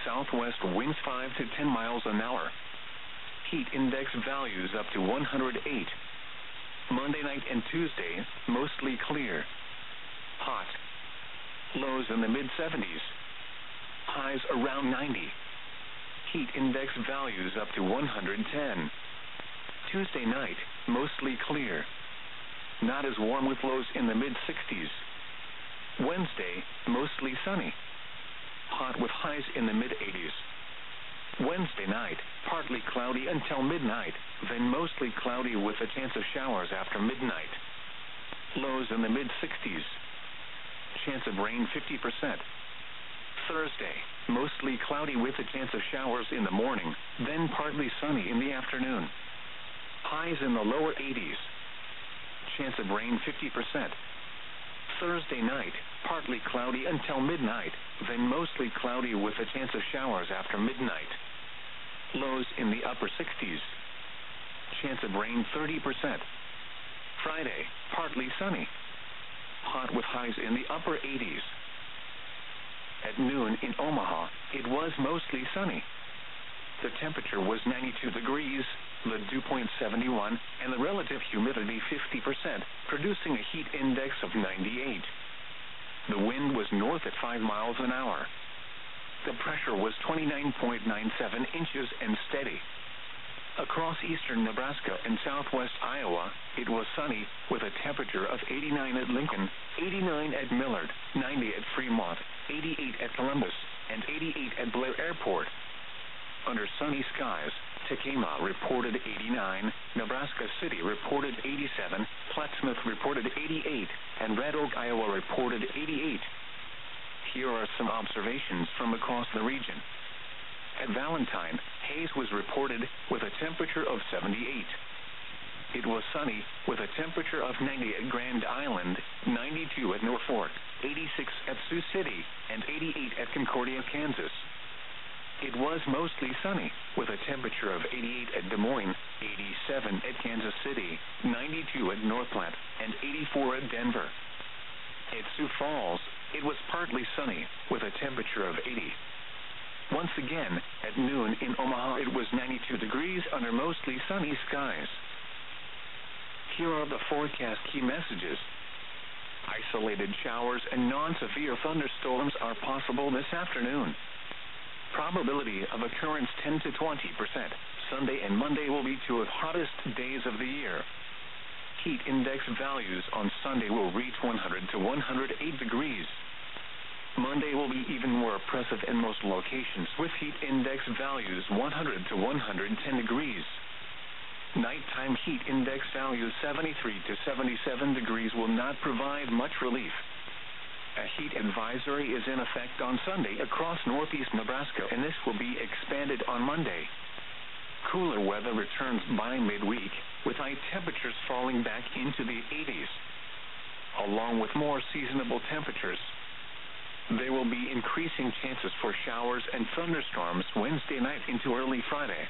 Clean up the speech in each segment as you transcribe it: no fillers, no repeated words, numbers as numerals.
Southwest winds 5 to 10 miles an hour. Heat index values up to 108. Monday night and Tuesday, mostly clear. Hot. Lows in the mid-70s. Highs around 90. Heat index values up to 110. Tuesday night, mostly clear. Not as warm with lows in the mid-60s. Wednesday, mostly sunny. Hot with highs in the mid-80s. Wednesday night, partly cloudy until midnight, then mostly cloudy with a chance of showers after midnight. Lows in the mid-60s. Chance of rain 50%. Thursday, mostly cloudy with a chance of showers in the morning, then partly sunny in the afternoon. Highs in the lower 80s. Chance of rain 50%. Thursday night, partly cloudy until midnight, then mostly cloudy with a chance of showers after midnight. Lows in the upper 60s. Chance of rain 30%. Friday, partly sunny. Hot with highs in the upper 80s. At noon in Omaha, it was mostly sunny. The temperature was 92 degrees, the dew point 71, and the relative humidity 50%, producing a heat index of 98. The wind was north at 5 miles an hour. The pressure was 29.97 inches and steady. Across eastern Nebraska and southwest Iowa, it was sunny with a temperature of 89 at Lincoln, 89 at Millard, 90 at Fremont, 88 at Columbus, and 88 at Blair Airport. Under sunny skies, Tekamah reported 89, Nebraska City reported 87, Plattsmouth reported 88, and Red Oak, Iowa reported 88. Here are some observations from across the region. At Valentine, haze was reported with a temperature of 78. It was sunny with a temperature of 90 at Grand Island, 92 at Norfolk, 86 at Sioux City, and 88 at Concordia, Kansas. It was mostly sunny with a temperature of 88 at Des Moines, 87 at Kansas City, 92 at North Platte, and 84 at Denver. At Sioux Falls, it was partly sunny with a temperature of 80. Once again, at noon in Omaha, it was 92 degrees under mostly sunny skies. Here are the forecast key messages. Isolated showers and non-severe thunderstorms are possible this afternoon. Probability of occurrence 10 to 20%. Sunday and Monday will be two of the hottest days of the year. Heat index values on Sunday will reach 100 to 108 degrees. Monday will be even more oppressive in most locations with heat index values 100 to 110 degrees. Nighttime heat index values 73 to 77 degrees will not provide much relief. A heat advisory is in effect on Sunday across northeast Nebraska, and this will be expanded on Monday. Cooler weather returns by midweek, with high temperatures falling back into the 80s. Along with more seasonable temperatures, there will be increasing chances for showers and thunderstorms Wednesday night into early Friday.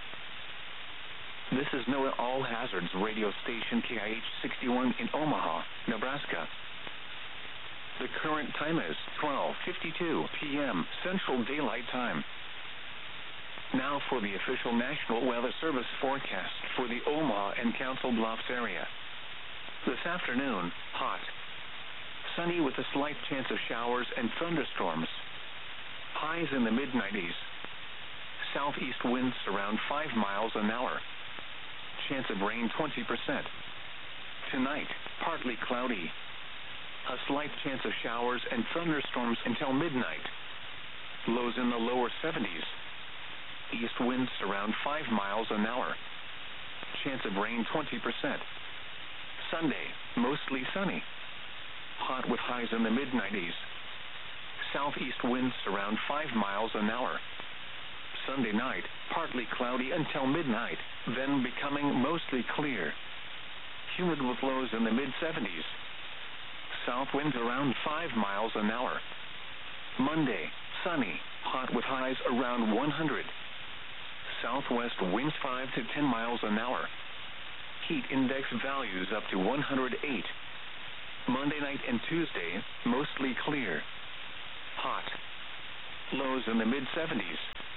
This is NOAA All Hazards radio station KIH 61 in Omaha, Nebraska. The current time is 12:52 p.m. Central Daylight Time. Now for the official National Weather Service forecast for the Omaha and Council Bluffs area. This afternoon, hot. Sunny with a slight chance of showers and thunderstorms. Highs in the mid-90s. Southeast winds around 5 miles an hour. Chance of rain 20%. Tonight, partly cloudy. A slight chance of showers and thunderstorms until midnight. Lows in the lower 70s. East winds around 5 miles an hour. Chance of rain 20%. Sunday, mostly sunny. Hot with highs in the mid-90s. Southeast winds around 5 miles an hour. Sunday night, partly cloudy until midnight, then becoming mostly clear. Humid with lows in the mid-70s. South winds around 5 miles an hour. Monday, sunny, hot with highs around 100. Southwest winds 5 to 10 miles an hour. Heat index values up to 108. Monday night and Tuesday, mostly clear. Hot. Lows in the mid-70s.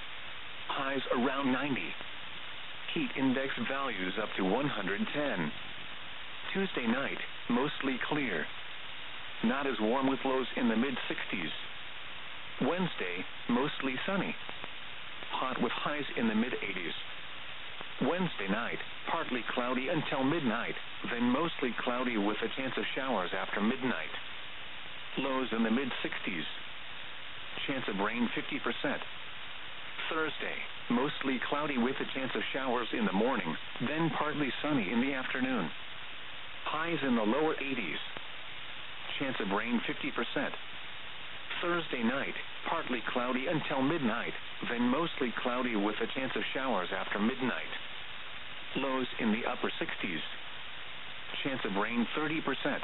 highs around 90. Heat index values up to 110. Tuesday night, mostly clear. Not as warm with lows in the mid-60s. Wednesday, mostly sunny. Hot with highs in the mid-80s. Wednesday night, partly cloudy until midnight, then mostly cloudy with a chance of showers after midnight. Lows in the mid-60s. Chance of rain 50%. Thursday, mostly cloudy with a chance of showers in the morning, then partly sunny in the afternoon. Highs in the lower 80s. Chance of rain 50%. Thursday night, partly cloudy until midnight, then mostly cloudy with a chance of showers after midnight. Lows in the upper 60s. Chance of rain 30%.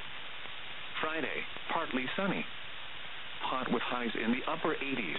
Friday, partly sunny. Hot with highs in the upper 80s.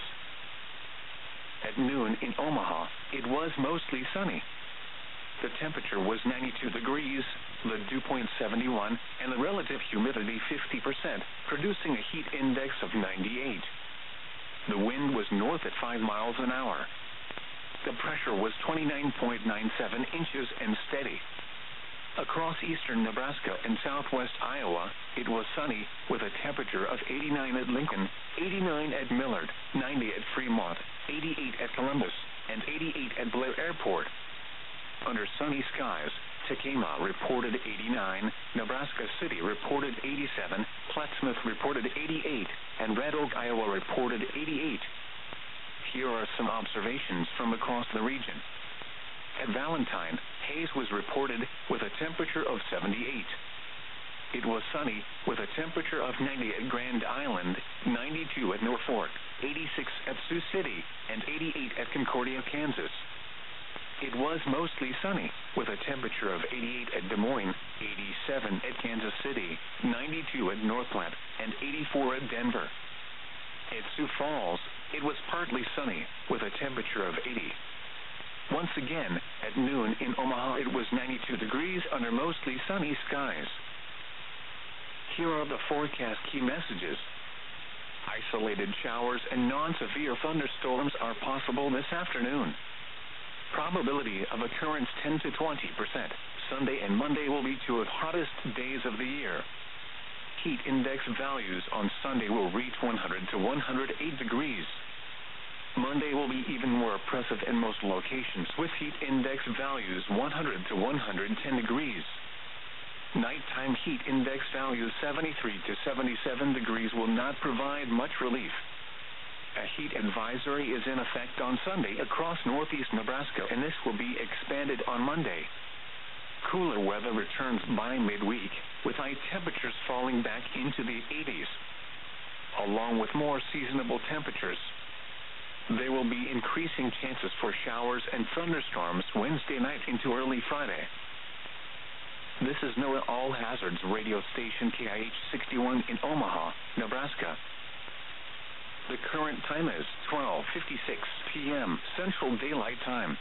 At noon in Omaha, it was mostly sunny. The temperature was 92 degrees, the dew point 71, and the relative humidity 50%, producing a heat index of 98. The wind was north at 5 miles an hour. The pressure was 29.97 inches and steady. Across eastern Nebraska and southwest Iowa, it was sunny, with a temperature of 89 at Lincoln, 89 at Millard, 90 at Fremont, 88 at Columbus, and 88 at Blair Airport. Under sunny skies, Tekamah reported 89, Nebraska City reported 87, Plattsmouth reported 88, and Red Oak, Iowa reported 88. Here are some observations from across the region. At Valentine, haze was reported with a temperature of 78. It was sunny with a temperature of 90 at Grand Island, 92 at Norfolk, 86 at Sioux City, and 88 at Concordia, Kansas. It was mostly sunny with a temperature of 88 at Des Moines, 87 at Kansas City, 92 at North Platte, and 84 at Denver. At Sioux Falls, it was partly sunny with a temperature of 80. Once again, at noon in Omaha, it was 92 degrees under mostly sunny skies. Here are the forecast key messages. Isolated showers and non-severe thunderstorms are possible this afternoon. Probability of occurrence 10 to 20%. Sunday and Monday will be two of the hottest days of the year. Heat index values on Sunday will reach 100 to 108 degrees. Monday will be even more oppressive in most locations with heat index values 100 to 110 degrees. Nighttime heat index values 73 to 77 degrees will not provide much relief. A heat advisory is in effect on Sunday across northeast Nebraska, and this will be expanded on Monday. Cooler weather returns by midweek, with high temperatures falling back into the 80s, along with more seasonable temperatures. There will be increasing chances for showers and thunderstorms Wednesday night into early Friday. This is NOAA All Hazards radio station KIH 61 in Omaha, Nebraska. The current time is 12:56 p.m. Central Daylight Time.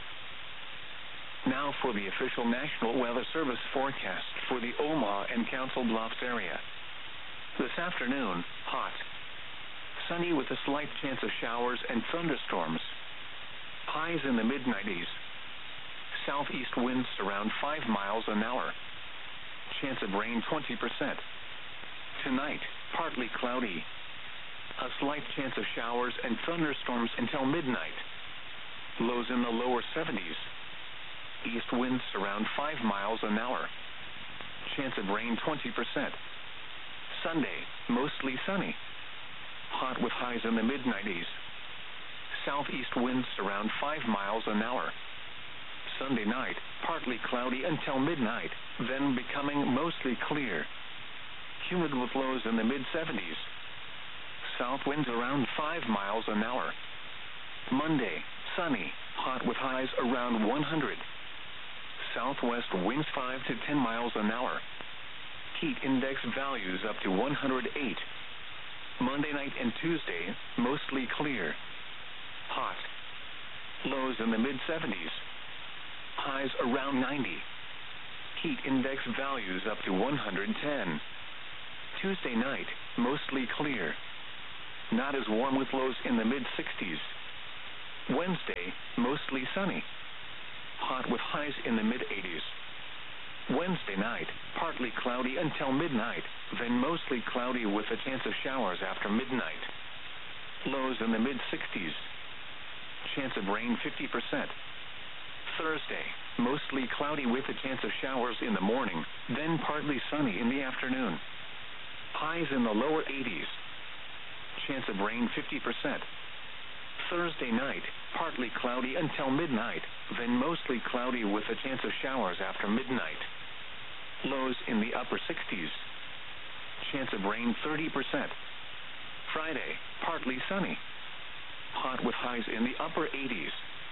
Now for the official National Weather Service forecast for the Omaha and Council Bluffs area. This afternoon, hot. Sunny with a slight chance of showers and thunderstorms. Highs in the mid-90s. Southeast winds around 5 miles an hour. Chance of rain 20%. Tonight, partly cloudy. A slight chance of showers and thunderstorms until midnight. Lows in the lower 70s. East winds around 5 miles an hour. Chance of rain 20%. Sunday, mostly sunny. Hot with highs in the mid-90s. Southeast winds around 5 miles an hour. Sunday night, partly cloudy until midnight, then becoming mostly clear. Humid with lows in the mid-70s. South winds around 5 miles an hour. Monday, sunny, hot with highs around 100. Southwest winds 5 to 10 miles an hour. Heat index values up to 108. Monday night and Tuesday, mostly clear. Hot. Lows in the mid-70s. Highs around 90. Heat index values up to 110. Tuesday night, mostly clear. Not as warm with lows in the mid-60s. Wednesday, mostly sunny. Hot with highs in the mid-80s. Wednesday night, partly cloudy until midnight, then mostly cloudy with a chance of showers after midnight. Lows in the mid-60s. Chance of rain 50%. Thursday, mostly cloudy with a chance of showers in the morning, then partly sunny in the afternoon. Highs in the lower 80s. Chance of rain 50%. Thursday night, partly cloudy until midnight, then mostly cloudy with a chance of showers after midnight. Lows in the upper 60s. Chance of rain 30%. Friday, partly sunny. Hot with highs in the upper 80s.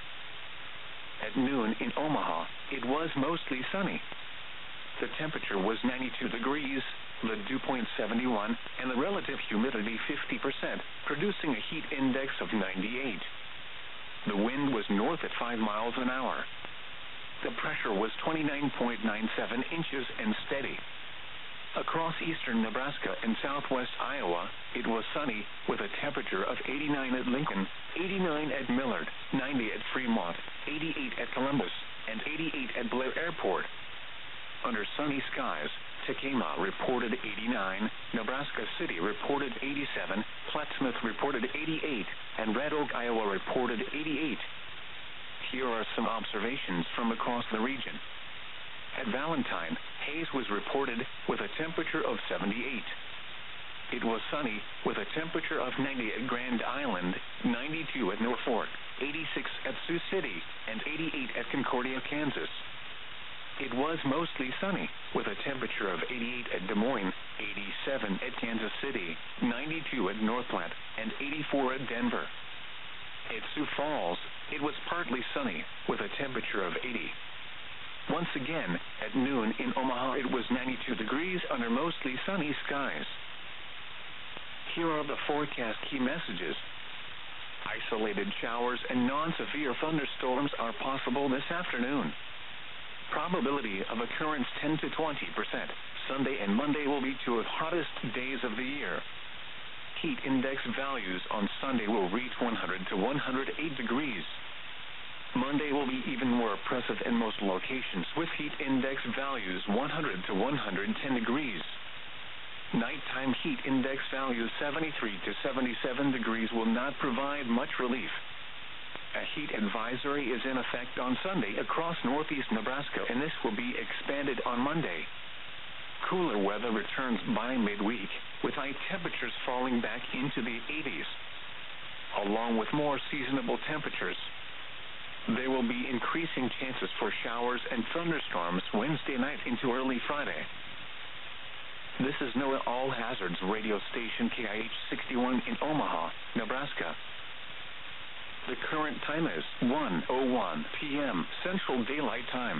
At noon in Omaha, it was mostly sunny. The temperature was 92 degrees, the dew point 71, and the relative humidity 50%, producing a heat index of 98. The wind was north at 5 miles an hour. The pressure was 29.97 inches and steady. Across eastern Nebraska and southwest Iowa, it was sunny, with a temperature of 89 at Lincoln, 89 at Millard, 90 at Fremont, 88 at Columbus, and 88 at Blair Airport. Under sunny skies, Tekamah reported 89, Nebraska City reported 87, Plattsmouth reported 88, and Red Oak, Iowa reported 88. Here are some observations from across the region. At Valentine, haze was reported with a temperature of 78. It was sunny with a temperature of 90 at Grand Island, 92 at Norfolk, 86 at Sioux City, and 88 at Concordia, Kansas. It was mostly sunny with a temperature of 88 at Des Moines, 87 at Kansas City, 92 at North Platte, and 84 at Denver. At Sioux Falls, it was partly sunny with a temperature of 80. Once again, at noon in Omaha, it was 92 degrees under mostly sunny skies. Here are the forecast key messages. Isolated showers and non-severe thunderstorms are possible this afternoon. Probability of occurrence 10 to 20%. Sunday and Monday will be two of the hottest days of the year. Heat index values on Sunday will reach 100 to 108 degrees. Monday will be even more oppressive in most locations with heat index values 100 to 110 degrees. Nighttime heat index values 73 to 77 degrees will not provide much relief. A heat advisory is in effect on Sunday across northeast Nebraska, and this will be expanded on Monday. Cooler weather returns by midweek, with high temperatures falling back into the 80s. Along with more seasonable temperatures, there will be increasing chances for showers and thunderstorms Wednesday night into early Friday. This is NOAA All Hazards radio station KIH 61 in Omaha, Nebraska. The current time is 1:01 p.m. Central Daylight Time.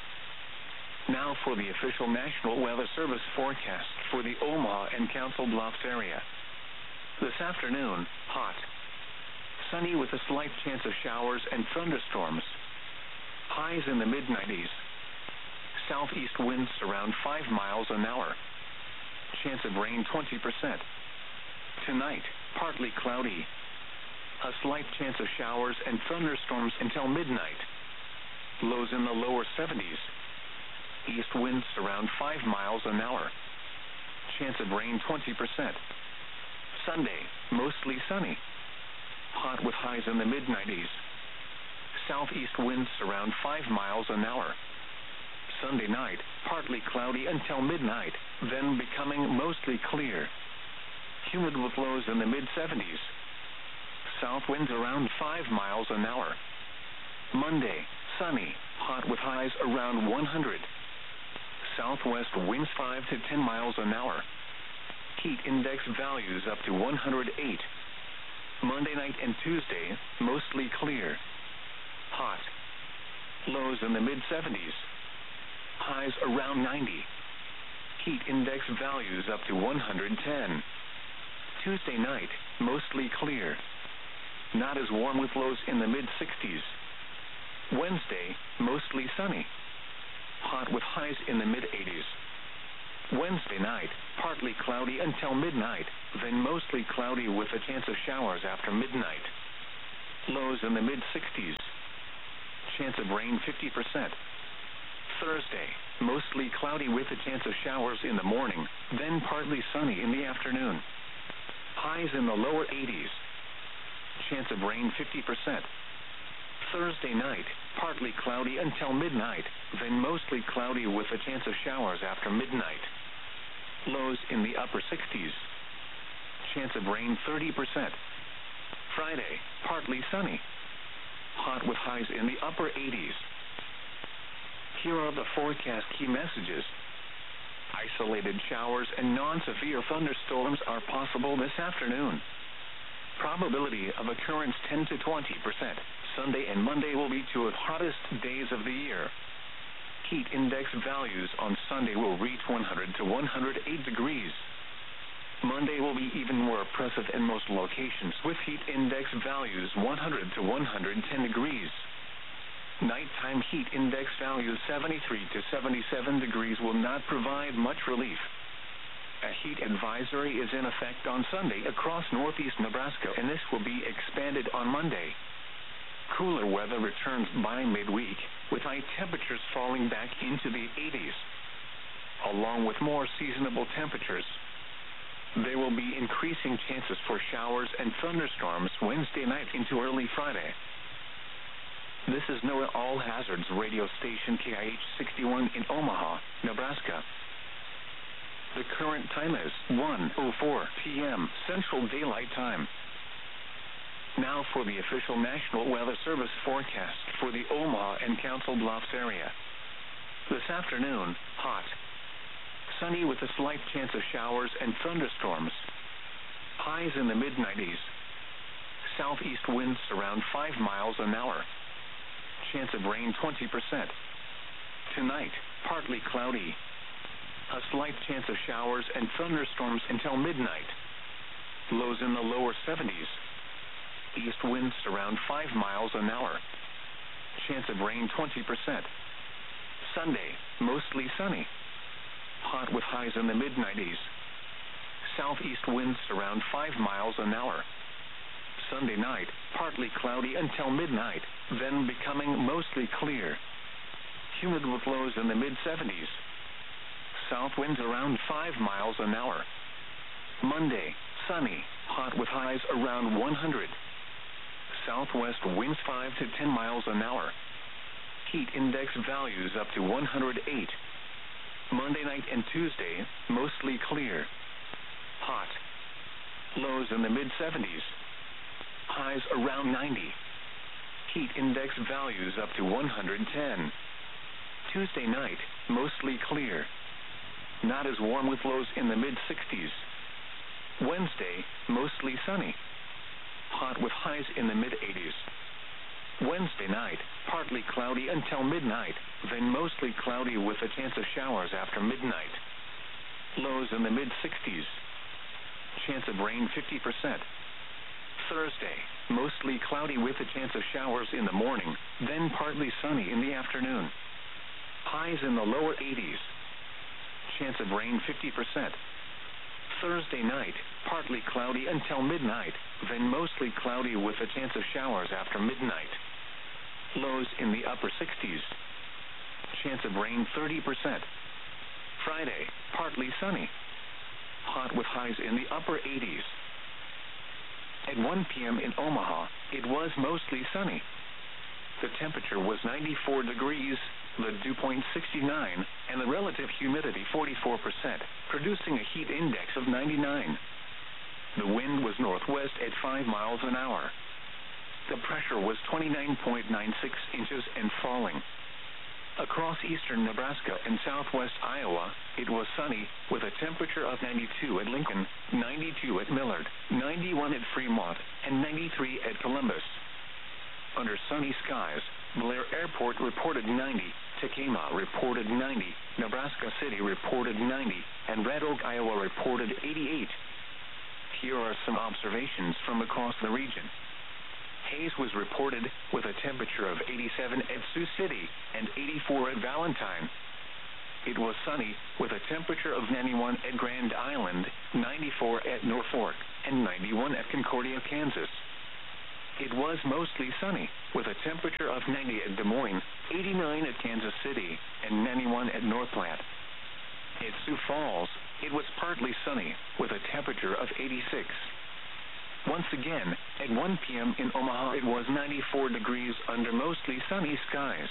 Now for the official National Weather Service forecast for the Omaha and Council Bluffs area. This afternoon, hot. Sunny with a slight chance of showers and thunderstorms. Highs in the mid-90s. Southeast winds around 5 miles an hour. Chance of rain 20%. Tonight, partly cloudy. A slight chance of showers and thunderstorms until midnight. Lows in the lower 70s. East winds around 5 miles an hour. Chance of rain 20%. Sunday, mostly sunny. Hot with highs in the mid-90s. Southeast winds around 5 miles an hour. Sunday night, partly cloudy until midnight, then becoming mostly clear. Humid with lows in the mid-70s. South winds around 5 miles an hour. Monday, sunny, hot with highs around 100. Southwest winds 5 to 10 miles an hour. Heat index values up to 108. Monday night and Tuesday, mostly clear. Hot. Lows in the mid-70s. Highs around 90. Heat index values up to 110. Tuesday night, mostly clear. Not as warm with lows in the mid-60s. Wednesday, mostly sunny. Hot with highs in the mid-80s. Wednesday night, partly cloudy until midnight, then mostly cloudy with a chance of showers after midnight. Lows in the mid-60s. Chance of rain 50%. Thursday, mostly cloudy with a chance of showers in the morning, then partly sunny in the afternoon. Highs in the lower 80s. Chance of rain 50%. Thursday night, partly cloudy until midnight, then mostly cloudy with a chance of showers after midnight. Lows in the upper 60s. Chance of rain 30%. Friday, partly sunny. Hot with highs in the upper 80s. Here are the forecast key messages. Isolated showers and non-severe thunderstorms are possible this afternoon. Probability of occurrence 10 to 20%. Sunday and Monday will be two of the hottest days of the year. Heat index values on Sunday will reach 100 to 108 degrees. Monday will be even more oppressive in most locations with heat index values 100 to 110 degrees. Nighttime heat index values 73 to 77 degrees will not provide much relief. A heat advisory is in effect on Sunday across northeast Nebraska, and this will be expanded on Monday. Cooler weather returns by midweek, with high temperatures falling back into the 80s. Along with more seasonable temperatures, there will be increasing chances for showers and thunderstorms Wednesday night into early Friday. This is NOAA All Hazards radio station KIH 61 in Omaha, Nebraska. The current time is 1:04 p.m. Central Daylight Time. Now for the official National Weather Service forecast for the Omaha and Council Bluffs area. This afternoon, hot. Sunny with a slight chance of showers and thunderstorms. Highs in the mid-90s. Southeast winds around 5 miles an hour. Chance of rain 20%. Tonight, partly cloudy. A slight chance of showers and thunderstorms until midnight. Lows in the lower 70s. East winds around 5 miles an hour. Chance of rain 20%. Sunday, mostly sunny. Hot with highs in the mid-90s. Southeast winds around 5 miles an hour. Sunday night, partly cloudy until midnight, then becoming mostly clear. Humid with lows in the mid-70s. South winds around 5 miles an hour. Monday, sunny, hot with highs around 100. Southwest winds 5 to 10 miles an hour. Heat index values up to 108. Monday night and Tuesday, mostly clear. Hot. Lows in the mid-70s. Highs around 90. Heat index values up to 110. Tuesday night, mostly clear. Not as warm with lows in the mid-60s. Wednesday, mostly sunny. Hot with highs in the mid-80s. Wednesday night, partly cloudy until midnight, then mostly cloudy with a chance of showers after midnight. Lows in the mid-60s. Chance of rain 50%. Thursday, mostly cloudy with a chance of showers in the morning, then partly sunny in the afternoon. Highs in the lower 80s. Chance of rain 50%. Thursday night, partly cloudy until midnight, then mostly cloudy with a chance of showers after midnight. Lows in the upper 60s. Chance of rain 30%. Friday, partly sunny. Hot with highs in the upper 80s. At 1 p.m. in Omaha, it was mostly sunny. The temperature was 94 degrees, the dew point 69, and the relative humidity 44%, producing a heat index of 99. The wind was northwest at 5 miles an hour. The pressure was 29.96 inches and falling. Across eastern Nebraska and southwest Iowa, it was sunny, with a temperature of 92 at Lincoln, 92 at Millard, 91 at Fremont, and 93 at Columbus. Under sunny skies, Blair Airport reported 90, Tacoma reported 90, Nebraska City reported 90, and Red Oak, Iowa reported 88. Here are some observations from across the region. Haze was reported with a temperature of 87 at Sioux City and 84 at Valentine. It was sunny with a temperature of 91 at Grand Island, 94 at Norfolk, and 91 at Concordia, Kansas. it was mostly sunny, with a temperature of 90 at Des Moines, 89 at Kansas City, and 91 at North Platte. At Sioux Falls, it was partly sunny, with a temperature of 86. Once again, at 1 p.m. in Omaha, it was 94 degrees under mostly sunny skies.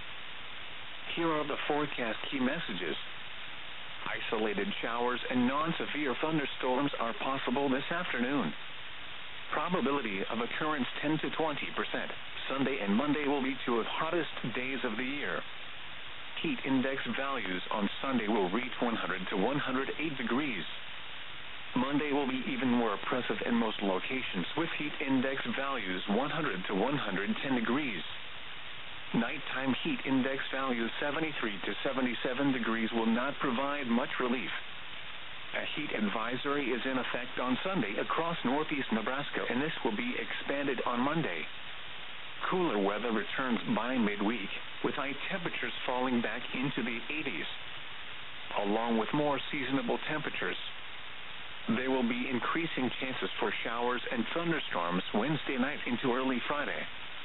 Here are the forecast key messages. Isolated showers and non-severe thunderstorms are possible this afternoon. Probability of occurrence 10 to 20%. Sunday and Monday will be two of the hottest days of the year. Heat index values on Sunday will reach 100 to 108 degrees. Monday will be even more oppressive in most locations, with heat index values 100 to 110 degrees. Nighttime heat index values 73 to 77 degrees will not provide much relief. A heat advisory is in effect on Sunday across northeast Nebraska, and this will be expanded on Monday. Cooler weather returns by midweek, with high temperatures falling back into the 80s, along with more seasonable temperatures. There will be increasing chances for showers and thunderstorms Wednesday night into early Friday.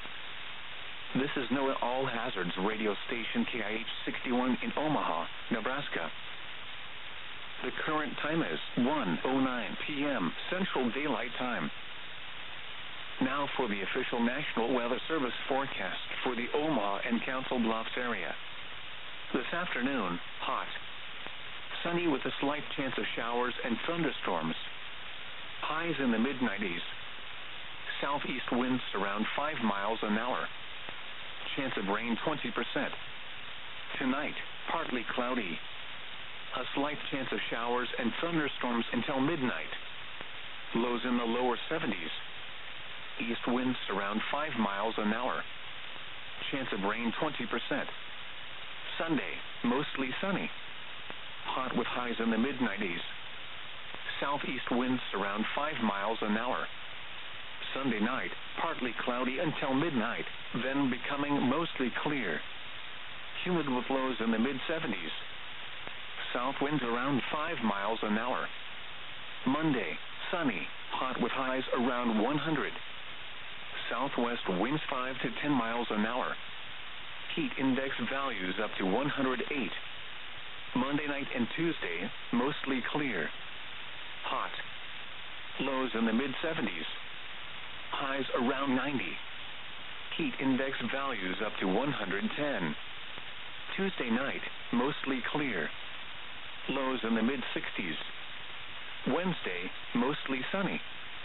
This is NOAA All Hazards radio station KIH 61 in Omaha, Nebraska. The current time is 1:09 p.m. Central Daylight Time. Now for the official National Weather Service forecast for the Omaha and Council Bluffs area. This afternoon, hot. Sunny with a slight chance of showers and thunderstorms. Highs in the mid-90s. Southeast winds around 5 miles an hour. Chance of rain 20%. Tonight, partly cloudy. A slight chance of showers and thunderstorms until midnight. Lows in the lower 70s. East winds around 5 miles an hour. Chance of rain 20%. Sunday, mostly sunny. Hot with highs in the mid-90s. Southeast winds around 5 miles an hour. Sunday night, partly cloudy until midnight, then becoming mostly clear. Humid with lows in the mid-70s. South winds around 5 miles an hour. Monday, sunny, hot with highs around 100. Southwest winds 5 to 10 miles an hour. Heat index values up to 108. Monday night and Tuesday, mostly clear. Hot. Lows in the mid-70s. Highs around 90. Heat index values up to 110. Tuesday night, mostly clear. Lows in the mid-60s. Wednesday, mostly sunny.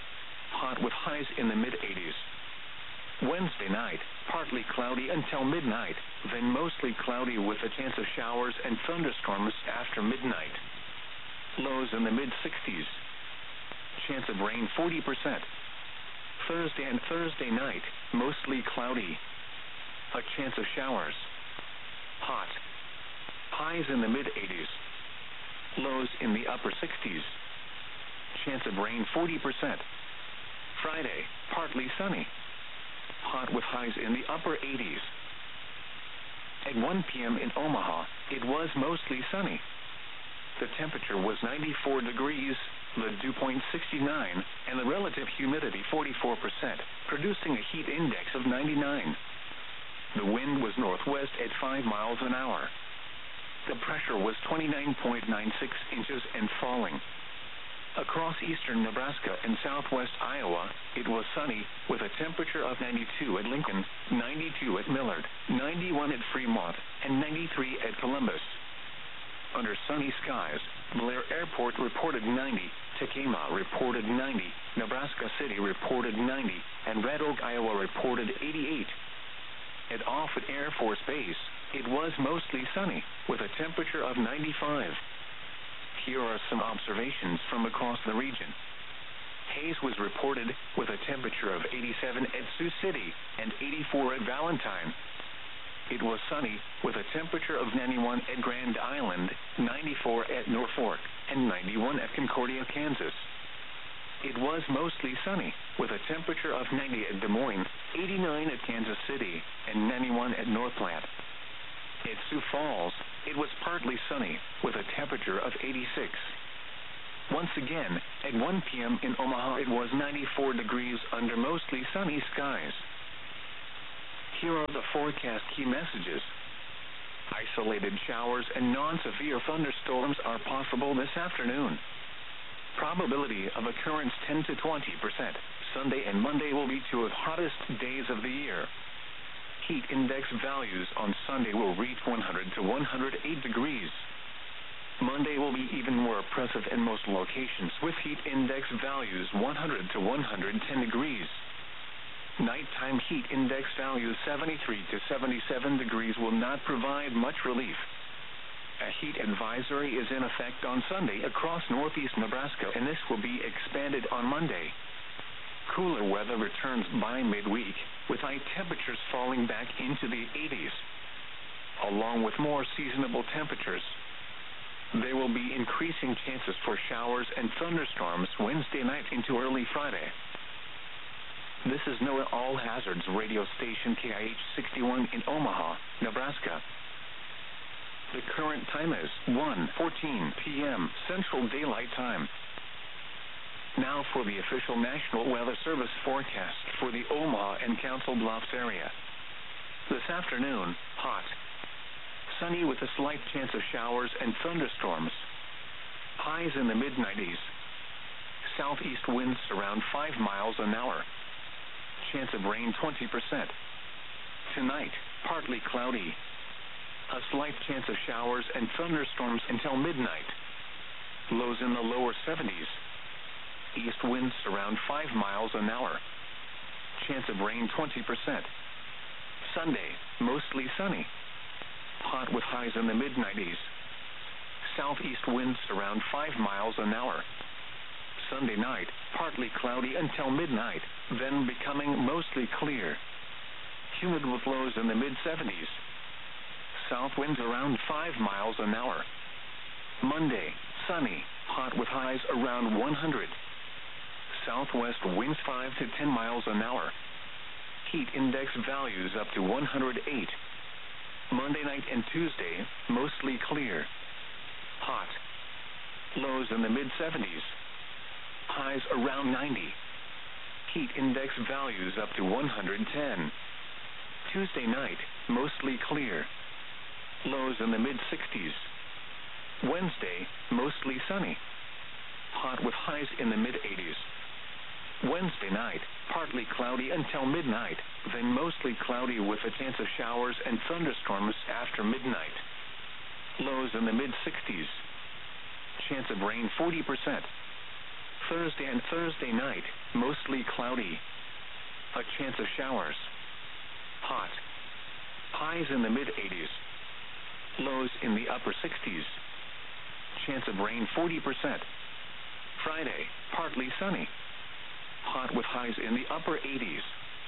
Hot with highs in the mid-80s. Wednesday night, partly cloudy until midnight, then mostly cloudy with a chance of showers and thunderstorms after midnight. Lows in the mid-60s. Chance of rain 40%. Thursday and Thursday night, mostly cloudy. A chance of showers. Hot. Highs in the mid-80s. Lows in the upper 60s. Chance of rain 40%. Friday, partly sunny. Hot with highs in the upper 80s. At 1 p.m. in Omaha, it was mostly sunny. The temperature was 94 degrees, the dew point 69, and the relative humidity 44%, producing a heat index of 99. The wind was northwest at 5 miles an hour. The pressure was 29.96 inches and falling. Across eastern Nebraska and southwest Iowa, it was sunny, with a temperature of 92 at Lincoln, 92 at Millard, 91 at Fremont, and 93 at Columbus. Under sunny skies, Blair Airport reported 90, Tekamah reported 90, Nebraska City reported 90, and Red Oak, Iowa reported 88. At Offutt Air Force Base, it was mostly sunny, with a temperature of 95. Here are some observations from across the region. Haze was reported with a temperature of 87 at Sioux City and 84 at Valentine. It was sunny with a temperature of 91 at Grand Island, 94 at Norfolk, and 91 at Concordia, Kansas. It was mostly sunny with a temperature of 90 at Des Moines, 89 at Kansas City, and 91 at North Platte. At Sioux Falls, it was partly sunny with a temperature of 86. Once again, at 1 p.m. in Omaha, it was 94 degrees under mostly sunny skies. Here are the forecast key messages. Isolated showers and non-severe thunderstorms are possible this afternoon. Probability of occurrence 10 to 20%. Sunday and Monday will be two of the hottest days of the year. Heat index values on Sunday will reach 100 to 108 degrees. Monday will be even more oppressive in most locations with heat index values 100 to 110 degrees. Nighttime heat index values 73 to 77 degrees will not provide much relief. A heat advisory is in effect on Sunday across northeast Nebraska, and this will be expanded on Monday. Cooler weather returns by midweek, with high temperatures falling back into the 80s. Along with more seasonable temperatures, there will be increasing chances for showers and thunderstorms Wednesday night into early Friday. This is NOAA All Hazards radio station KIH 61 in Omaha, Nebraska. The current time is 1:14 p.m. Central Daylight Time. Now for the official National Weather Service forecast for the Omaha and Council Bluffs area. This afternoon, hot. Sunny with a slight chance of showers and thunderstorms. Highs in the mid-90s. Southeast winds around 5 miles an hour. Chance of rain 20%. Tonight, partly cloudy. A slight chance of showers and thunderstorms until midnight. Lows in the lower 70s. East winds around 5 miles an hour. Chance of rain 20%. Sunday, mostly sunny. Hot with highs in the mid-90s. Southeast winds around 5 miles an hour. Sunday night, partly cloudy until midnight, then becoming mostly clear. Humid with lows in the mid-70s. South winds around 5 miles an hour. Monday, sunny, hot with highs around 100. Southwest winds 5 to 10 miles an hour. Heat index values up to 108. Monday night and Tuesday, mostly clear. Hot. Lows in the mid-70s. Highs around 90. Heat index values up to 110. Tuesday night, mostly clear. Lows in the mid-60s. Wednesday, mostly sunny. Hot with highs in the mid-80s. Wednesday night, partly cloudy until midnight, then mostly cloudy with a chance of showers and thunderstorms after midnight. Lows in the mid-60s. Chance of rain 40%. Thursday and Thursday night, mostly cloudy. A chance of showers. Hot. Highs in the mid-80s. Lows in the upper 60s. Chance of rain 40%. Friday, partly sunny. Hot with highs in the upper 80s.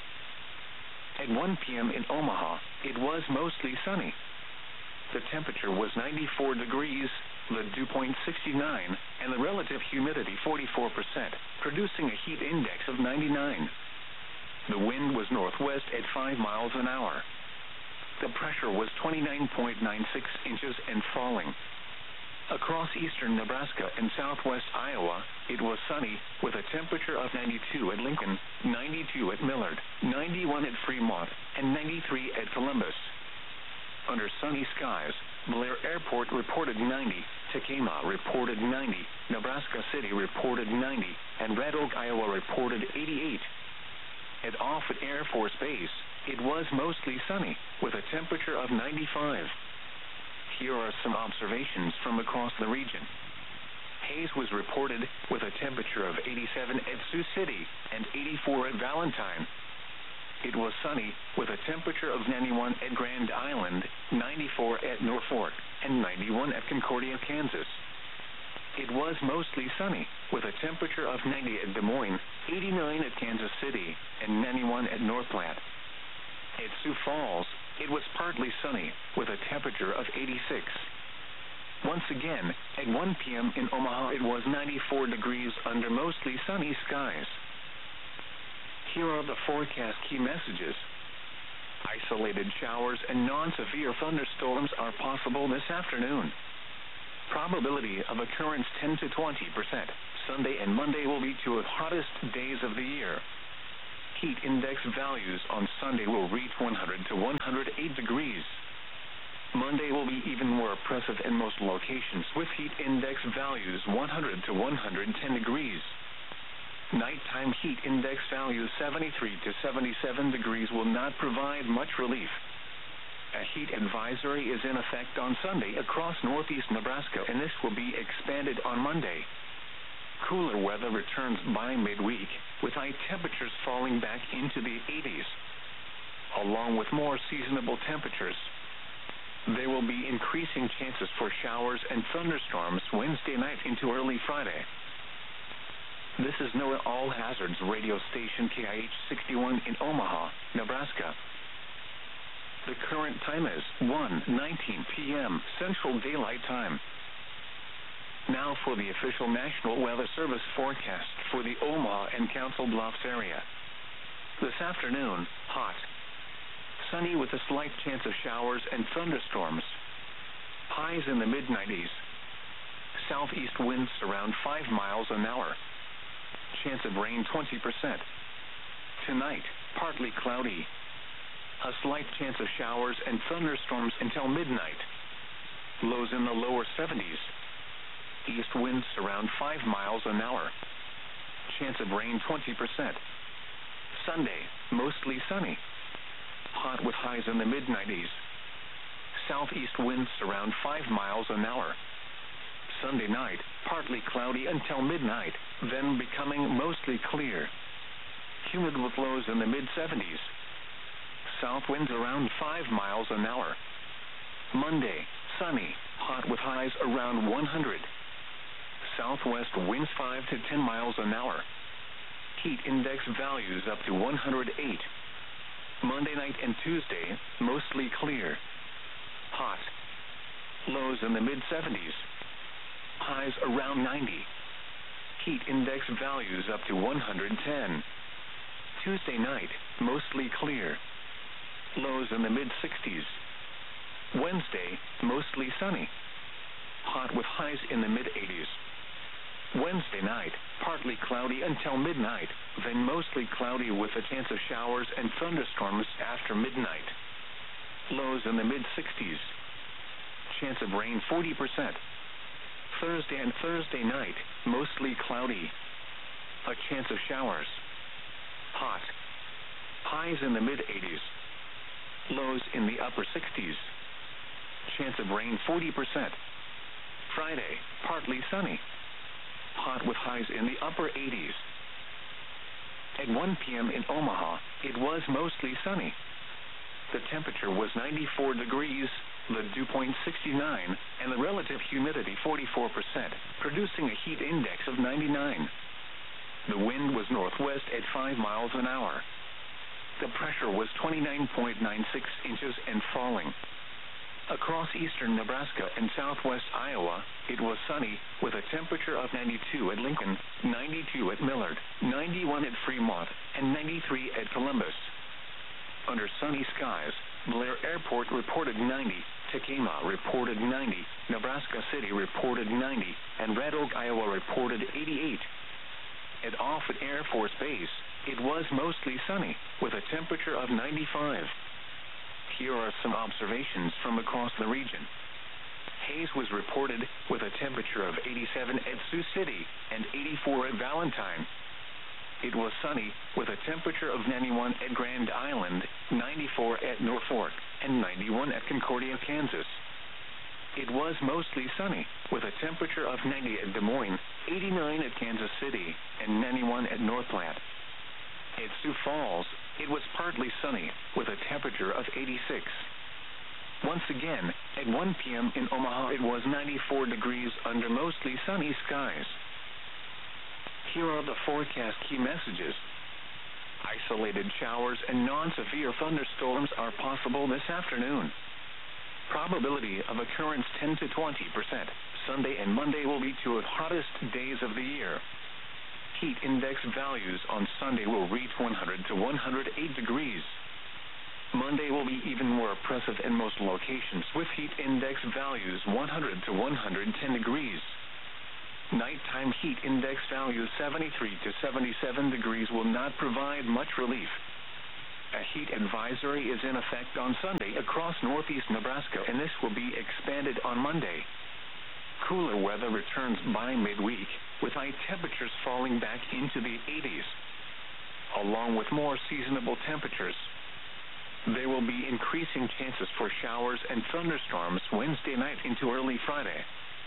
At 1 p.m. in Omaha, it was mostly sunny. The temperature was 94 degrees, the dew point 69, and the relative humidity 44%, producing a heat index of 99. The wind was northwest at 5 miles an hour. The pressure was 29.96 inches and falling. Across eastern Nebraska and southwest Iowa, it was sunny, with a temperature of 92 at Lincoln, 92 at Millard, 91 at Fremont, and 93 at Columbus. Under sunny skies, Blair Airport reported 90, Tekamah reported 90, Nebraska City reported 90, and Red Oak, Iowa reported 88. At Offutt Air Force Base, it was mostly sunny, with a temperature of 95. Here are some observations from across the region. Haze was reported, with a temperature of 87 at Sioux City and 84 at Valentine. It was sunny, with a temperature of 91 at Grand Island, 94 at Norfolk, and 91 at Concordia, Kansas. It was mostly sunny, with a temperature of 90 at Des Moines, 89 at Kansas City, and 91 at North Platte. At Sioux Falls, it was partly sunny, with a temperature of 86. Once again, at 1 p.m. in Omaha, it was 94 degrees under mostly sunny skies. Here are the forecast key messages. Isolated showers and non-severe thunderstorms are possible this afternoon. Probability of occurrence 10 to 20%. Sunday and Monday will be two of hottest days of the year. Heat index values on Sunday will reach 100 to 108 degrees. Monday will be even more oppressive in most locations with heat index values 100 to 110 degrees. Nighttime heat index values 73 to 77 degrees will not provide much relief. A heat advisory is in effect on Sunday across northeast Nebraska, and this will be expanded on Monday. Cooler weather returns by midweek, with high temperatures falling back into the 80s. Along with more seasonable temperatures, there will be increasing chances for showers and thunderstorms Wednesday night into early Friday. This is NOAA All Hazards radio station KIH 61 in Omaha, Nebraska. The current time is 1:19 p.m. Central Daylight Time. Now for the official National Weather Service forecast for the Omaha and Council Bluffs area. This afternoon, hot. Sunny with a slight chance of showers and thunderstorms. Highs in the mid-90s. Southeast winds around 5 miles an hour. Chance of rain 20%. Tonight, partly cloudy. A slight chance of showers and thunderstorms until midnight. Lows in the lower 70s. East winds around 5 miles an hour. Chance of rain 20%. Sunday, mostly sunny. Hot with highs in the mid-90s. Southeast winds around 5 miles an hour. Sunday night, partly cloudy until midnight, then becoming mostly clear. Humid with lows in the mid-70s. South winds around 5 miles an hour. Monday, sunny, hot with highs around 100. Southwest winds 5 to 10 miles an hour. Heat index values up to 108. Monday night and Tuesday, mostly clear. Hot. Lows in the mid-70s. Highs around 90. Heat index values up to 110. Tuesday night, mostly clear. Lows in the mid-60s. Wednesday, mostly sunny. Hot with highs in the mid-80s. Wednesday night, partly cloudy until midnight, then mostly cloudy with a chance of showers and thunderstorms after midnight. Lows in the mid-60s. Chance of rain 40%. Thursday and Thursday night, mostly cloudy. A chance of showers. Hot. Highs in the mid-80s. Lows in the upper 60s. Chance of rain 40%. Friday, partly sunny. Hot with highs in the upper 80s. At 1 p.m. in Omaha, it was mostly sunny. The temperature was 94 degrees, the dew point 69, and the relative humidity 44%, producing a heat index of 99. The wind was northwest at 5 miles an hour. The pressure was 29.96 inches and falling. Across eastern Nebraska and southwest Iowa, it was sunny, with a temperature of 92 at Lincoln, 92 at Millard, 91 at Fremont, and 93 at Columbus. Under sunny skies, Blair Airport reported 90, Tacoma reported 90, Nebraska City reported 90, and Red Oak, Iowa reported 88. At Offutt Air Force Base, it was mostly sunny, with a temperature of 95. Here are some observations from across the region. Haze was reported with a temperature of 87 at Sioux City and 84 at Valentine. It was sunny with a temperature of 91 at Grand Island, 94 at Norfolk, and 91 at Concordia, Kansas. It was mostly sunny with a temperature of 90 at Des Moines, 89 at Kansas City, and 91 at North Platte. At Sioux Falls, it was partly sunny with a temperature of 86. Once again, at 1 p.m. in Omaha, it was 94 degrees under mostly sunny skies. Here are the forecast key messages. Isolated showers and non-severe thunderstorms are possible this afternoon. Probability of occurrence 10 to 20%. Sunday and Monday will be two of hottest days of the year. Heat index values on Sunday will reach 100 to 108 degrees. Monday will be even more oppressive in most locations, with heat index values 100 to 110 degrees. Nighttime heat index values 73 to 77 degrees will not provide much relief. A heat advisory is in effect on Sunday across northeast Nebraska, and this will be expanded on Monday. Cooler weather returns by midweek, with high temperatures falling back into the 80s, along with more seasonable temperatures. There will be increasing chances for showers and thunderstorms Wednesday night into early Friday.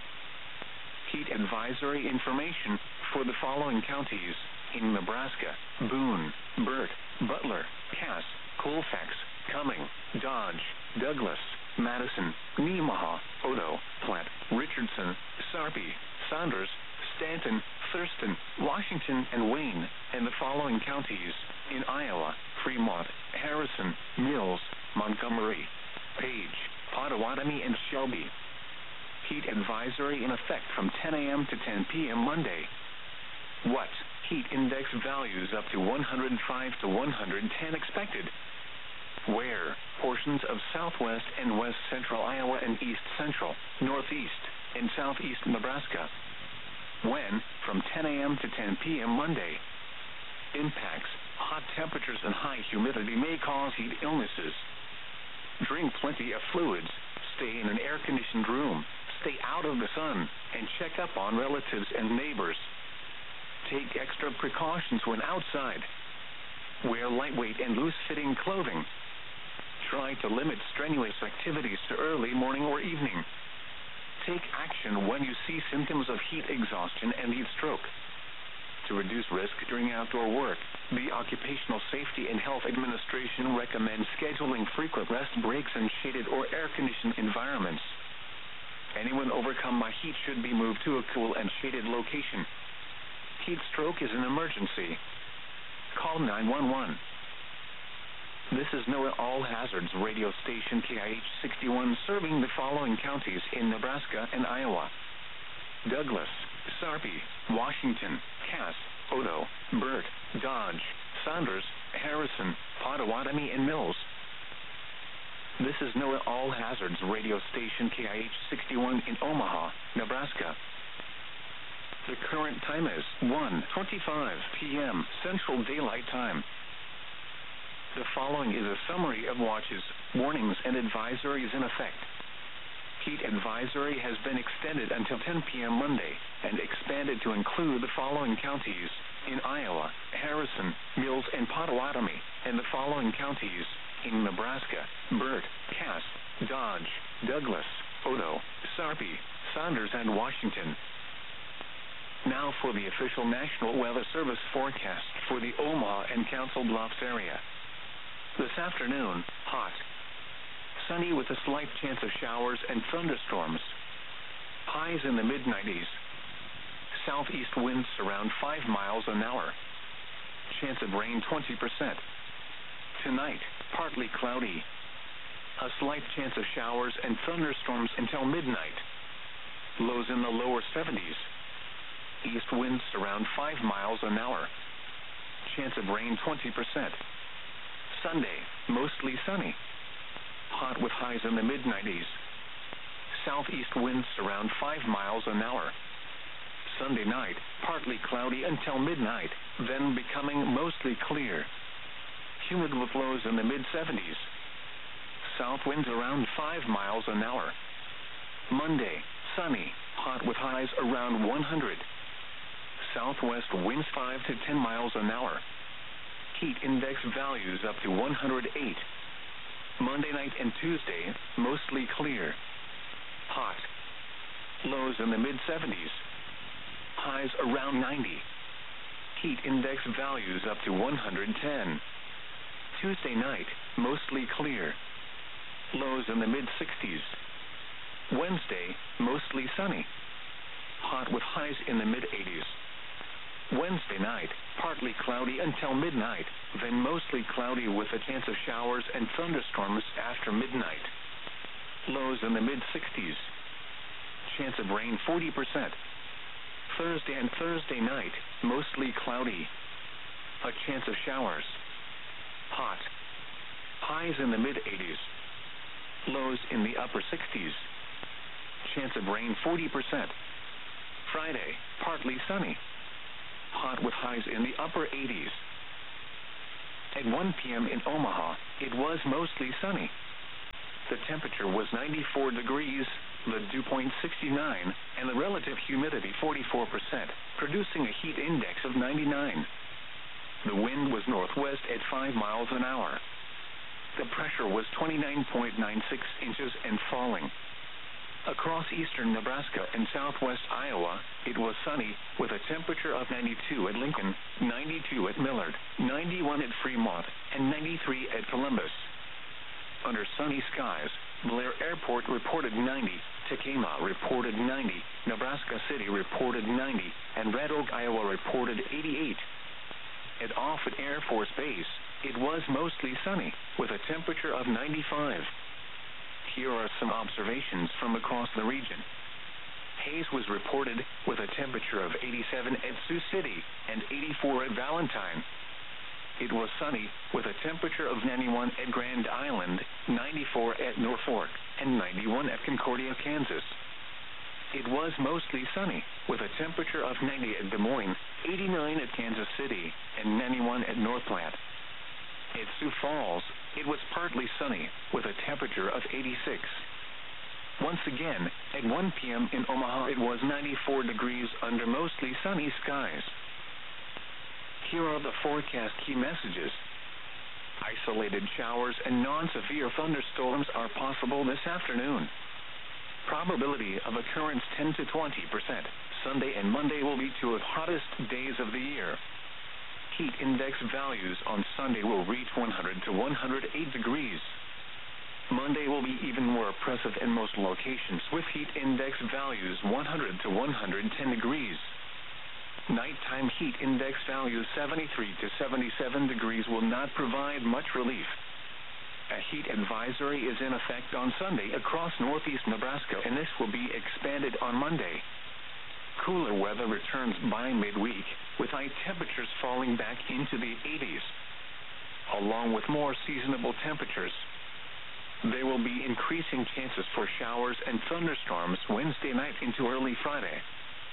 Heat advisory information for the following counties in Nebraska: Boone, Burt, Butler, Cass, Colfax, Cumming, Dodge, Douglas, Madison, Nemaha, Odo, Platte, Richardson, Sarpy, Saunders, Stanton, Thurston, Washington, and Wayne, and the following counties in Iowa: Fremont, Harrison, Mills, Montgomery, Page, Potawatomi, and Shelby. Heat advisory in effect from 10 a.m. to 10 p.m. Monday. What? Heat index values up to 105 to 110 expected. Where? Portions of southwest and west central Iowa and east central, northeast, and southeast Nebraska. When? From 10 a.m. to 10 p.m. Monday. Impacts: hot temperatures and high humidity may cause heat illnesses. Drink plenty of fluids, stay in an air-conditioned room, stay out of the sun, and check up on relatives and neighbors. Take extra precautions when outside. Wear lightweight and loose-fitting clothing. Try to limit strenuous activities to early morning or evening. Take action when you see symptoms of heat exhaustion and heat stroke. To reduce risk during outdoor work, the Occupational Safety and Health Administration recommends scheduling frequent rest breaks in shaded or air-conditioned environments. Anyone overcome by heat should be moved to a cool and shaded location. Heat stroke is an emergency. Call 911. This is NOAA All Hazards radio station KIH 61 serving the following counties in Nebraska and Iowa: Douglas, Sarpy, Washington, Cass, Odo, Burt, Dodge, Saunders, Harrison, Potawatomi, and Mills. This is NOAA All Hazards radio station KIH 61 in Omaha, Nebraska. The current time is 1:25 p.m. Central Daylight Time. The following is a summary of watches, warnings, and advisories in effect. Heat advisory has been extended until 10 p.m. Monday and expanded to include the following counties in Iowa: Harrison, Mills, and Potawatomi, and the following counties in Nebraska: Burt, Cass, Dodge, Douglas, Odo, Sarpy, Saunders, and Washington. Now for the official National Weather Service forecast for the Omaha and Council Bluffs area. This afternoon, hot. Sunny with a slight chance of showers and thunderstorms. Highs in the mid-90s. Southeast winds around 5 miles an hour. Chance of rain 20%. Tonight, partly cloudy. A slight chance of showers and thunderstorms until midnight. Lows in the lower 70s. East winds around 5 miles an hour. Chance of rain 20%. Sunday, mostly sunny. Hot with highs in the mid-90s. Southeast winds around 5 miles an hour. Sunday night, partly cloudy until midnight, then becoming mostly clear. Humid with lows in the mid-70s. South winds around 5 miles an hour. Monday, sunny, hot with highs around 100. Southwest winds 5 to 10 miles an hour. Heat index values up to 108. Monday night and Tuesday, mostly clear. Hot. Lows in the mid-70s. Highs around 90. Heat index values up to 110. Tuesday night, mostly clear. Lows in the mid-60s. Wednesday, mostly sunny. Hot with highs in the mid-80s. Wednesday night, partly cloudy until midnight, then mostly cloudy with a chance of showers and thunderstorms after midnight. Lows in the mid-60s. Chance of rain 40%. Thursday and Thursday night, mostly cloudy. A chance of showers. Hot. Highs in the mid-80s. Lows in the upper 60s. Chance of rain 40%. Friday, partly sunny. Hot with highs in the upper 80s. At 1 p.m. in Omaha, it was mostly sunny. The temperature was 94 degrees, the dew point 69, and the relative humidity 44%, producing a heat index of 99. The wind was northwest at 5 miles an hour. The pressure was 29.96 inches and falling. Across eastern Nebraska and southwest Iowa, it was sunny, with a temperature of 92 at Lincoln, 92 at Millard, 91 at Fremont, and 93 at Columbus. Under sunny skies, Blair Airport reported 90, Tekamah reported 90, Nebraska City reported 90, and Red Oak, Iowa reported 88. At Offutt Air Force Base, it was mostly sunny, with a temperature of 95. Here are some observations from across the region. Haze was reported, with a temperature of 87 at Sioux City and 84 at Valentine. It was sunny, with a temperature of 91 at Grand Island, 94 at Norfolk, and 91 at Concordia, Kansas. It was mostly sunny, with a temperature of 90 at Des Moines, 89 at Kansas City, and 91 at North Platte. At Sioux Falls, it was partly sunny, with a temperature of 86. Once again, at 1 p.m. in Omaha, it was 94 degrees under mostly sunny skies. Here are the forecast key messages. Isolated showers and non-severe thunderstorms are possible this afternoon. Probability of occurrence 10 to 20%. Sunday and Monday will be two of the hottest days of the year. Heat index values on Sunday will reach 100 to 108 degrees. Monday will be even more oppressive in most locations, with heat index values 100 to 110 degrees. Nighttime heat index values 73 to 77 degrees will not provide much relief. A heat advisory is in effect on Sunday across northeast Nebraska, and this will be expanded on Monday. Cooler weather returns by midweek, with high temperatures falling back into the 80s, along with more seasonable temperatures. There will be increasing chances for showers and thunderstorms Wednesday night into early Friday.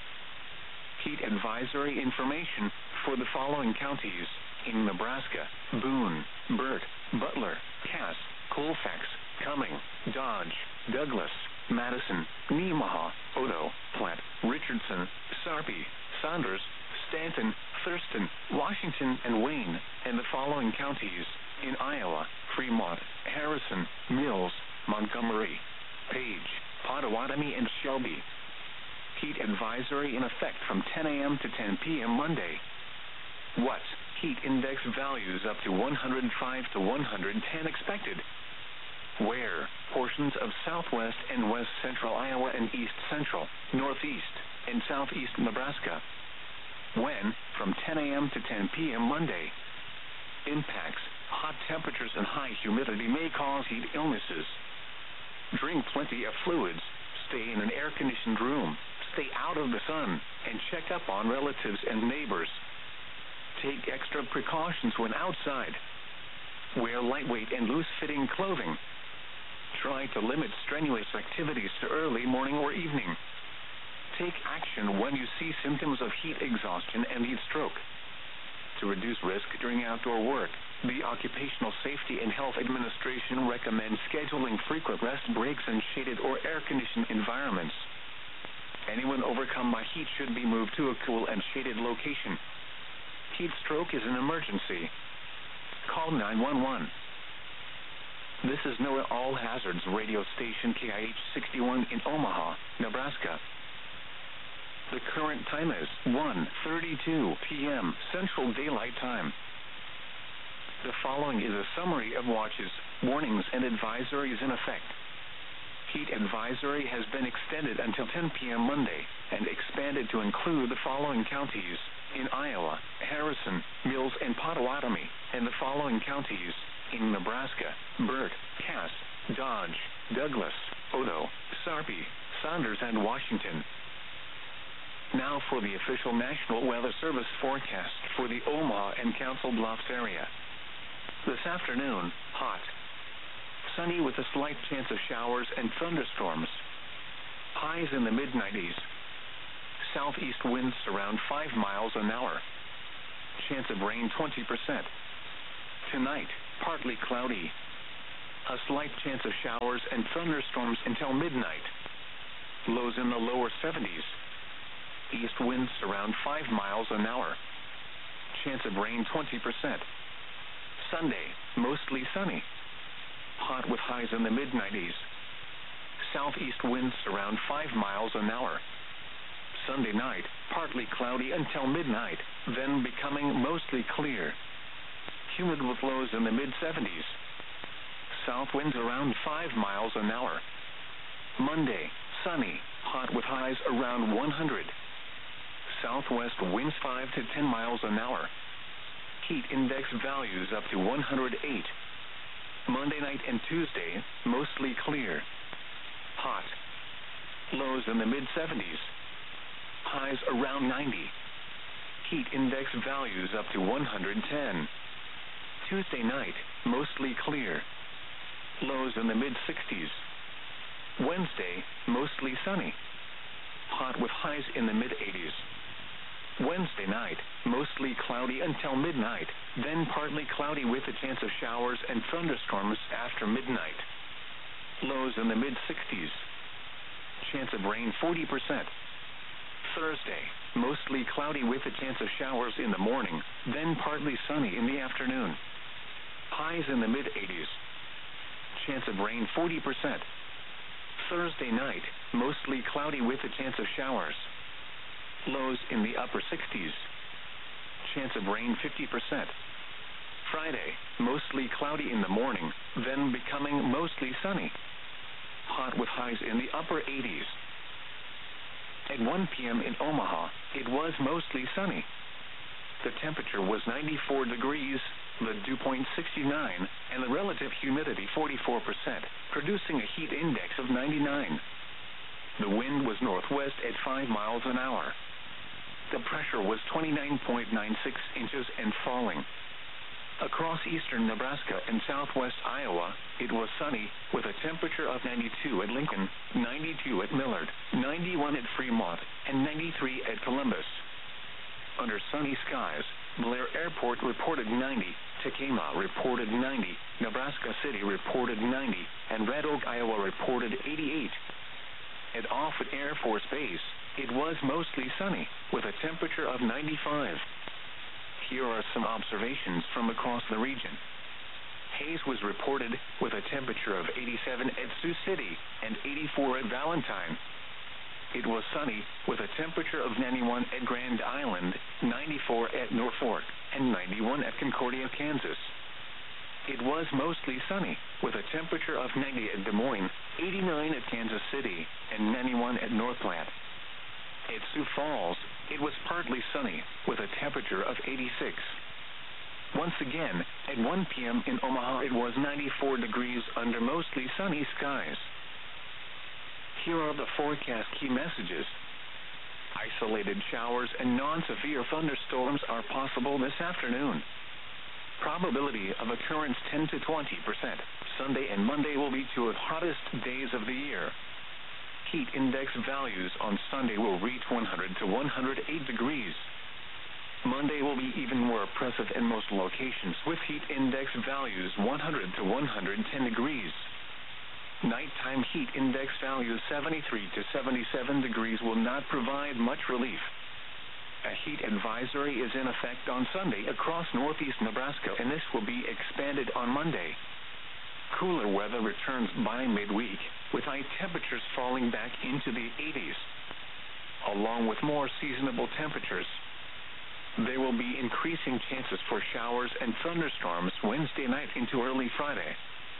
Heat advisory information for the following counties in Nebraska: Boone, Burt, Butler, Cass, Colfax, Cumming, Dodge, Douglas, Madison, Nemaha, Odo, Platte, Richardson, Sarpy, Saunders, Stanton, Thurston, Washington, and Wayne, and the following counties in Iowa: Fremont, Harrison, Mills, Montgomery, Page, Potawatomi, and Shelby. Heat advisory in effect from 10 a.m. to 10 p.m. Monday. What? Heat index values up to 105 to 110 expected. Where? Portions of southwest and west central Iowa and east central, northeast, and southeast Nebraska. When? From 10 a.m. to 10 p.m. Monday. Impacts: hot temperatures and high humidity may cause heat illnesses. Drink plenty of fluids, stay in an air-conditioned room, stay out of the sun, and check up on relatives and neighbors. Take extra precautions when outside. Wear lightweight and loose-fitting clothing. Try to limit strenuous activities to early morning or evening. Take action when you see symptoms of heat exhaustion and heat stroke. To reduce risk during outdoor work, the Occupational Safety and Health Administration recommends scheduling frequent rest breaks in shaded or air-conditioned environments. Anyone overcome by heat should be moved to a cool and shaded location. Heat stroke is an emergency. Call 911. This is NOAA All Hazards radio station KIH 61 in Omaha, Nebraska. The current time is 1:32 p.m. Central Daylight Time. The following is a summary of watches, warnings, and advisories in effect. Heat advisory has been extended until 10 p.m. Monday and expanded to include the following counties in Iowa: Harrison, Mills, and Potawatomi, and the following counties in Nebraska: Burt, Cass, Dodge, Douglas, Odo, Sarpy, Saunders, and Washington. Now for the official National Weather Service forecast for the Omaha and Council Bluffs area. This afternoon, hot, Sunny with a slight chance of showers and thunderstorms. Highs in the mid-90s. Southeast winds around 5 miles an hour. Chance of rain 20%. Tonight, partly cloudy. A slight chance of showers and thunderstorms until midnight. Lows in the lower 70s. East winds around 5 miles an hour. Chance of rain 20%. Sunday, mostly sunny. Hot with highs in the mid-90s. Southeast winds around 5 miles an hour. Sunday night, partly cloudy until midnight, then becoming mostly clear. Humid with lows in the mid-70s. South winds around 5 miles an hour. Monday, sunny, hot with highs around 100. Southwest winds 5 to 10 miles an hour. Heat index values up to 108. Monday night and Tuesday, mostly clear. Hot. Lows in the mid-70s. Highs around 90. Heat index values up to 110. Tuesday night, mostly clear. Lows in the mid-60s. Wednesday, mostly sunny. Hot with highs in the mid-80s. Wednesday night, mostly cloudy until midnight, then partly cloudy with a chance of showers and thunderstorms after midnight. Lows in the mid-60s. Chance of rain 40%. Thursday, mostly cloudy with a chance of showers in the morning, then partly sunny in the afternoon. Highs in the mid-80s. Chance of rain 40%. Thursday night, mostly cloudy with a chance of showers. Lows in the upper 60s. Chance of rain 50%. Friday, mostly cloudy in the morning, then becoming mostly sunny. Hot with highs in the upper 80s. At 1 p.m. in Omaha, it was mostly sunny. The temperature was 94 degrees, the dew point 69, and the relative humidity 44%, producing a heat index of 99. The wind was northwest at 5 miles an hour. The pressure was 29.96 inches and falling. Across eastern Nebraska and southwest Iowa, it was sunny, with a temperature of 92 at Lincoln, 92 at Millard, 91 at Fremont, and 93 at Columbus. Under sunny skies, Blair Airport reported 90, Tekamah reported 90, Nebraska City reported 90, and Red Oak, Iowa reported 88. At Offutt Air Force Base, it was mostly sunny, with a temperature of 95. Here are some observations from across the region. Haze was reported, with a temperature of 87 at Sioux City and 84 at Valentine. It was sunny, with a temperature of 91 at Grand Island, 94 at Norfolk, and 91 at Concordia, Kansas. It was mostly sunny, with a temperature of 90 at Des Moines, 89 at Kansas City, and 91 at North Platte. At Sioux Falls, it was partly sunny, with a temperature of 86. Once again, at 1 p.m. in Omaha, it was 94 degrees under mostly sunny skies. Here are the forecast key messages. Isolated showers and non-severe thunderstorms are possible this afternoon. Probability of occurrence 10 to 20%. Sunday and Monday will be two of the hottest days of the year. Heat index values on Sunday will reach 100 to 108 degrees. Monday will be even more oppressive in most locations, with heat index values 100 to 110 degrees. Nighttime heat index values 73 to 77 degrees will not provide much relief. A heat advisory is in effect on Sunday across northeast Nebraska, and this will be expanded on Monday. Cooler weather returns by midweek, with high temperatures falling back into the 80s. Along with more seasonable temperatures, there will be increasing chances for showers and thunderstorms Wednesday night into early Friday.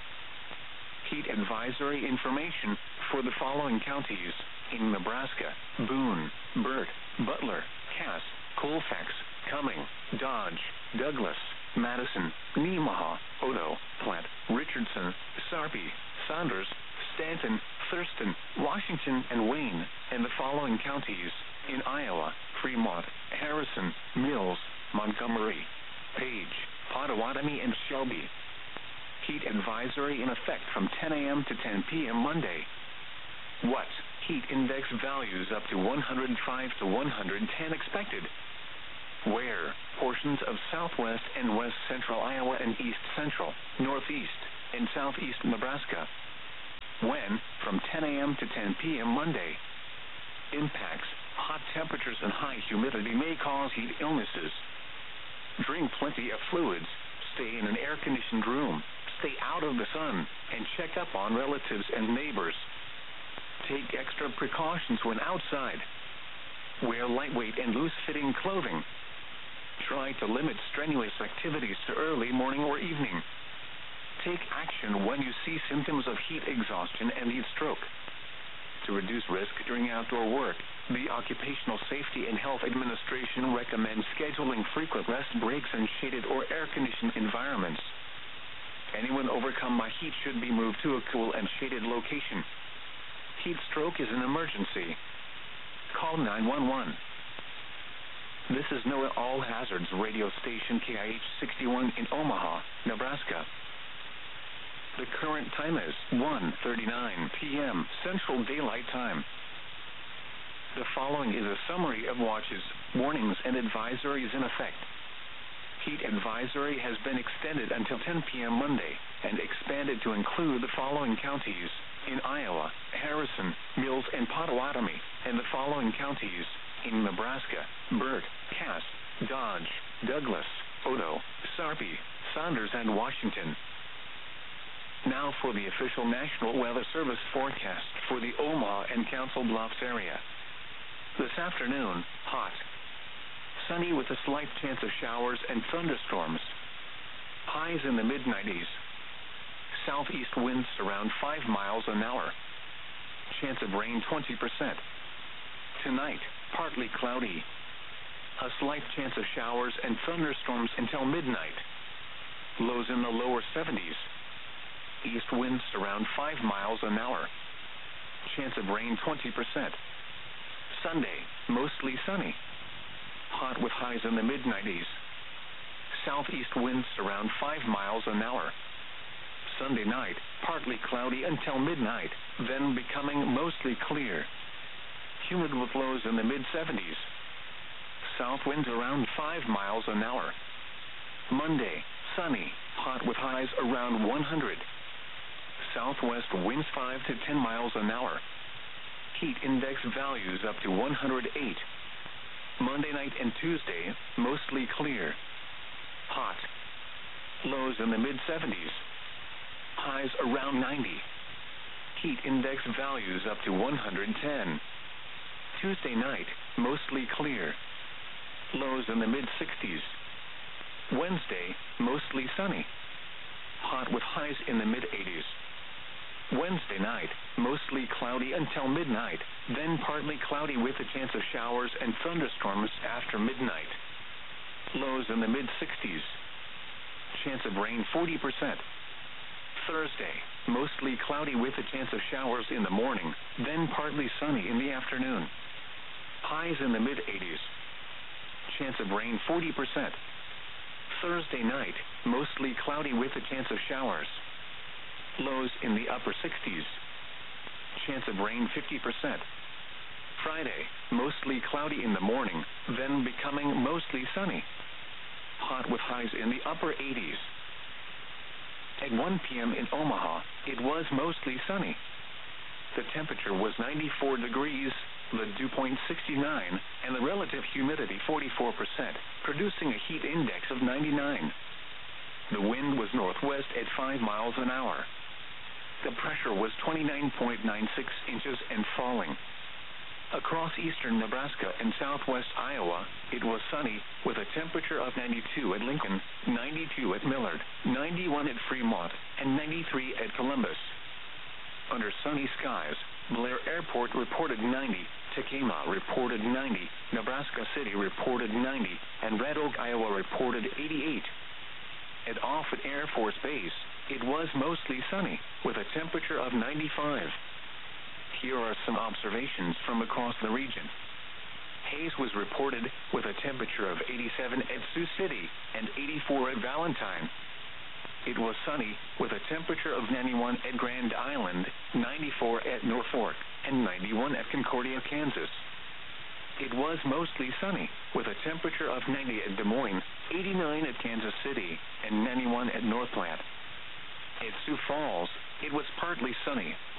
Heat advisory information for the following counties in Nebraska: Boone, Burt, Butler, Cass, Colfax, Cumming, Dodge, Douglas, Madison, Nemaha, Odo, Platte, Richardson, Sarpy, Saunders, Stanton, Thurston, Washington, and Wayne, and the following counties in Iowa: Fremont, Harrison, Mills, Montgomery, Page, Pottawatomie, and Shelby. Heat advisory in effect from 10 a.m. to 10 p.m. Monday. What? Heat index values up to 105 to 110 expected. Where? Portions of southwest and west central Iowa and east central, northeast, and southeast Nebraska. When? From 10 a.m. to 10 p.m. Monday. Impacts. Hot temperatures and high humidity may cause heat illnesses. Drink plenty of fluids. Stay in an air-conditioned room. Stay out of the sun, and check up on relatives and neighbors. Take extra precautions when outside. Wear lightweight and loose-fitting clothing. Try to limit strenuous activities to early morning or evening. Take action when you see symptoms of heat exhaustion and heat stroke. To reduce risk during outdoor work, the Occupational Safety and Health Administration recommends scheduling frequent rest breaks in shaded or air-conditioned environments. Anyone overcome by heat should be moved to a cool and shaded location. Heat stroke is an emergency. Call 911. This is NOAA All Hazards radio station KIH 61 in Omaha, Nebraska. The current time is 1:39 p.m. Central Daylight Time. The following is a summary of watches, warnings, and advisories in effect. Heat advisory has been extended until 10 p.m. Monday and expanded to include the following counties in Iowa: Harrison, Mills, and Potawatomi, and the following counties in Nebraska: Burt, Cass, Dodge, Douglas, Odo, Sarpy, Saunders, and Washington. Now for the official National Weather Service forecast for the Omaha and Council Bluffs area. This afternoon, hot. Sunny with a slight chance of showers and thunderstorms. Highs in the mid-90s. Southeast winds around 5 miles an hour. Chance of rain 20%. Tonight, partly cloudy. A slight chance of showers and thunderstorms until midnight. Lows in the lower 70s. East winds around 5 miles an hour. Chance of rain 20%. Sunday, mostly sunny. Hot with highs in the mid-90s. Southeast winds around 5 miles an hour. Sunday night, partly cloudy until midnight, then becoming mostly clear. Humid with lows in the mid-70s. South winds around 5 miles an hour. Monday, sunny, hot with highs around 100. Southwest winds 5 to 10 miles an hour. Heat index values up to 108. Monday night and Tuesday, mostly clear. Hot. Lows in the mid-70s. Highs around 90. Heat index values up to 110. Tuesday night, mostly clear. Lows in the mid-60s. Wednesday, mostly sunny. Hot with highs in the mid-80s. Wednesday night, mostly cloudy until midnight, then partly cloudy with a chance of showers and thunderstorms after midnight. Lows in the mid-60s. Chance of rain 40%. Thursday, mostly cloudy with a chance of showers in the morning, then partly sunny in the afternoon. Highs in the mid-80s. Chance of rain 40%. Thursday night, mostly cloudy with a chance of showers. Lows in the upper 60s. Chance of rain 50%. Friday, mostly cloudy in the morning, then becoming mostly sunny. Hot with highs in the upper 80s. At 1 p.m. in Omaha, it was mostly sunny. The temperature was 94 degrees, the dew point 69, and the relative humidity 44%, producing a heat index of 99. The wind was northwest at 5 miles an hour. The pressure was 29.96 inches and falling. Across eastern Nebraska and southwest Iowa, it was sunny, with a temperature of 92 at Lincoln, 92 at Millard, 91 at Fremont, and 93 at Columbus. Under sunny skies, Blair Airport reported 90, Tekamah reported 90, Nebraska City reported 90, and Red Oak, Iowa reported 88. At Offutt Air Force Base, it was mostly sunny, with a temperature of 95. Here are some observations from across the region. Haze was reported, with a temperature of 87 at Sioux City and 84 at Valentine. It was sunny, with a temperature of 91 at Grand Island, 94 at Norfolk, and 91 at Concordia, Kansas. It was mostly sunny, with a temperature of 90 at Des Moines, 89 at Kansas City, and 91 at North Platte. At Sioux Falls, it was partly sunny,